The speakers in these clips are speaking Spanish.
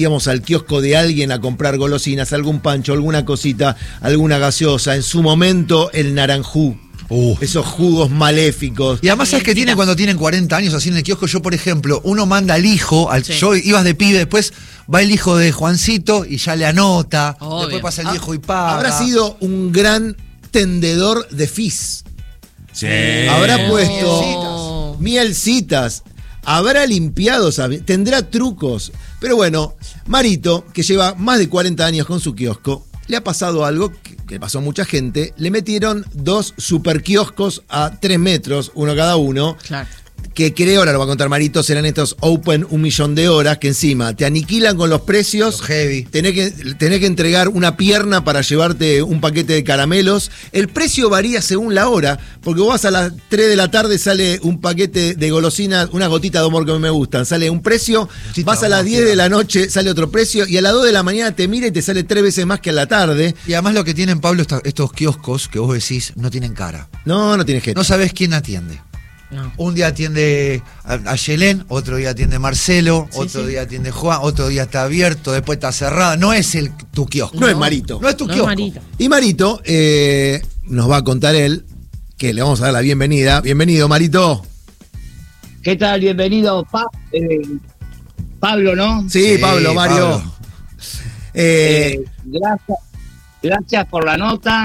íbamos al kiosco de alguien a comprar golosinas, algún pancho, alguna cosita, alguna gaseosa. En su momento, el naranjú. Esos jugos maléficos. Y además, ¿sabes qué tiene cuando tienen 40 años así en el kiosco? Yo, por ejemplo, uno manda al hijo, yo ibas de pibe, después va el hijo de Juancito y ya le anota. Obvio. Después pasa el viejo y paga. Habrá sido un gran tendedor de fizz. Sí. Habrá puesto mielcitas. Habrá limpiado, tendrá trucos. Pero bueno, Marito, que lleva más de 40 años con su kiosco, le ha pasado algo que pasó a mucha gente. Le metieron 2 super kioscos a 3 metros, uno cada uno. Claro. Que creo, ahora lo va a contar Marito, serán estos Open 1.000.000 de horas, que encima te aniquilan con los precios. Los heavy. Tenés que entregar una pierna para llevarte un paquete de caramelos. El precio varía según la hora, porque vos vas a las 3 de la tarde, sale un paquete de golosinas, una gotita de amor que me gustan, sale un precio. Vas a las 10 de la noche, sale otro precio, y a las 2 de la mañana te mira y te sale 3 veces más que a la tarde. Y además lo que tienen, Pablo, estos kioscos que vos decís, no tienen cara. No tienes que. No sabés quién atiende. No. Un día atiende a Yelén, otro día atiende Marcelo, otro día atiende Juan, otro día está abierto, después está cerrado. No es tu kiosco. No es Marito. No es tu kiosco. Marito. Y Marito nos va a contar él, que le vamos a dar la bienvenida. Bienvenido, Marito. ¿Qué tal? Bienvenido, Pablo, ¿no? Sí, Pablo, Mario. Pablo. Gracias por la nota.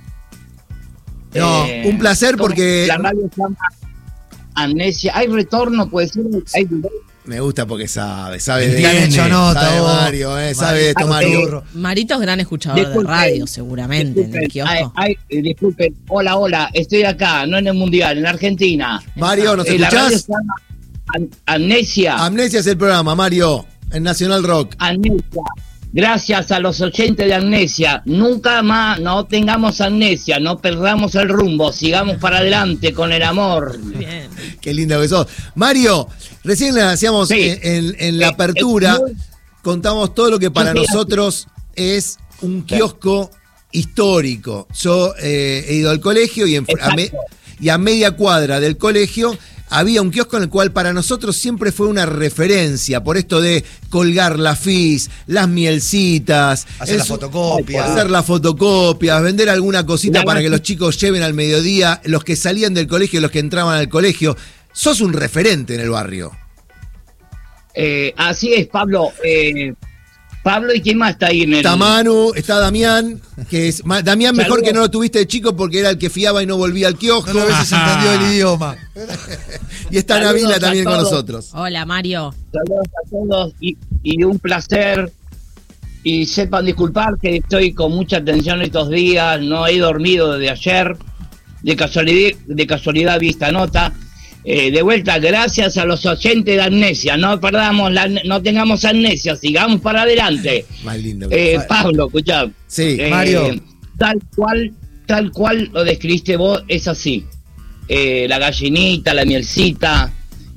Un placer porque... La radio se llama Amnesia. ¿Hay retorno? ¿Puede ser? ¿Hay... Me gusta porque sabe de hecho nota, sabe Mario, sabe de esto, Mario. Marito es gran escuchador de radio, seguramente, en el kiosco. Disculpen, hola, estoy acá, no en el Mundial, en Argentina. Mario, ¿nos escuchás? La radio se llama Amnesia. Amnesia es el programa, Mario, en Nacional Rock. Amnesia. Gracias a los oyentes de Amnesia. Nunca más no tengamos amnesia, no perdamos el rumbo, sigamos para adelante con el amor. Bien. Qué lindo que sos. Mario, recién le hacíamos en la apertura, contamos todo lo que para nosotros es un kiosco histórico. Yo he ido al colegio y a media cuadra del colegio había un kiosco en el cual para nosotros siempre fue una referencia, por esto de colgar la fizz, las mielcitas, hacer las fotocopias, vender alguna cosita para que los chicos lleven al mediodía, los que salían del colegio y los que entraban al colegio. Sos un referente en el barrio. Así es, Pablo. Pablo, ¿y quién más está ahí en el...? Está Manu, está Damián, que es... Damián mejor Saludos. que no lo tuviste de chico porque era el que fiaba y no volvía al kiosco. No lo hubieses entendido el idioma. Y está Saludos Nabila a también con todos. nosotros. Hola, Mario. Saludos a todos y un placer. Y sepan disculpar que estoy con mucha atención estos días, no he dormido desde ayer. De casualidad vi esta nota. De vuelta, gracias a los oyentes de Amnesia. No perdamos, no tengamos amnesia, sigamos para adelante. Más lindo. Pablo, escuchá. Sí, Mario. Tal cual lo describiste vos, es así. La gallinita, la mielcita.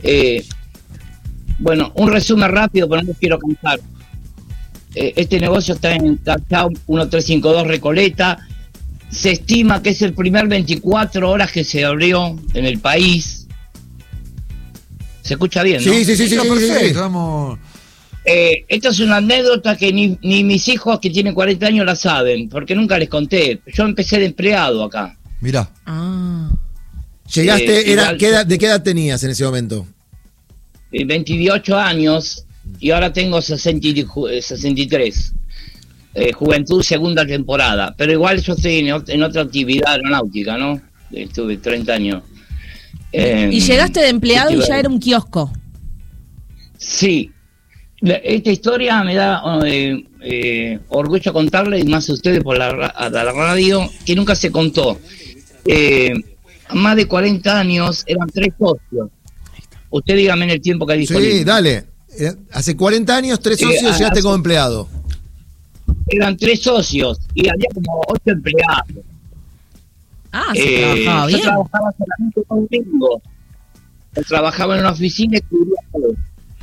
Bueno, un resumen rápido, pero no les quiero cansar. Este negocio está en Cachao 1352 Recoleta. Se estima que es el primer 24 horas que se abrió en el país. ¿Se escucha bien, no? Sí, perfecto. Vamos. Esto es una anécdota que ni mis hijos que tienen 40 años la saben, porque nunca les conté. Yo empecé de empleado acá. Mirá. Llegaste, igual, ¿de qué edad tenías en ese momento? 28 años y ahora tengo 63. Juventud, segunda temporada. Pero igual yo estoy en otra actividad aeronáutica, ¿no? Estuve 30 años. Y llegaste de empleado y ya era un kiosco. Sí. Esta historia me da orgullo contarle, y más a ustedes por la radio, que nunca se contó. Más de 40 años, eran 3 socios. Usted dígame en el tiempo que hay disponible. Sí, dale. Hace 40 años, 3 socios, llegaste como empleado. Eran 3 socios y había como 8 empleados. Se trabajaba bien. Yo trabajaba solamente conmigo. Yo trabajaba en una oficina y cubría todo.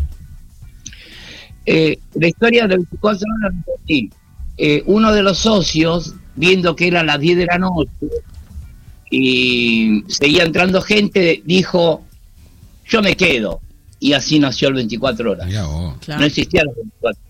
La historia del 24 horas repetí. Uno de los socios, viendo que eran las 10 de la noche y seguía entrando gente, dijo: yo me quedo. Y así nació el 24 horas. Mirá vos. Claro. No existía los 24.